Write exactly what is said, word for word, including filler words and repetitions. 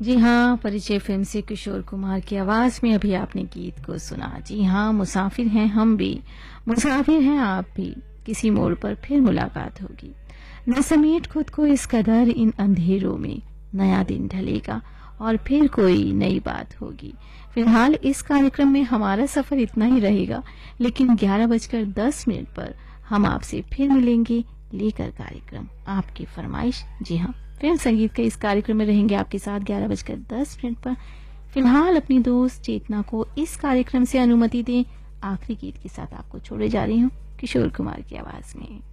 जी हाँ, परिचय फिल्म से किशोर कुमार की आवाज में अभी आपने गीत को सुना। जी हाँ, मुसाफिर हैं हम भी, मुसाफिर हैं आप भी, किसी मोड़ पर फिर मुलाकात होगी। न समेट खुद को इस कदर इन अंधेरों में, नया दिन ढलेगा और फिर कोई नई बात होगी। फिलहाल इस कार्यक्रम में हमारा सफर इतना ही रहेगा, लेकिन ग्यारह बजकर दस मिनट पर हम आपसे फिर मिलेंगे लेकर कार्यक्रम आपकी फरमाइश। जी हाँ, फिल्म संगीत के इस कार्यक्रम में रहेंगे आपके साथ ग्यारह बजकर दस मिनट पर। फिलहाल अपनी दोस्त चेतना को इस कार्यक्रम से अनुमति दें। आखिरी गीत के साथ आपको छोड़े जा रही हूँ किशोर कुमार की आवाज में।